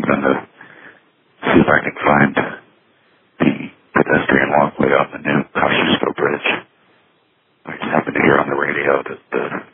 going to see if I can find the pedestrian walkway on the new Kosciuszko Bridge. I just happened to hear on the radio that the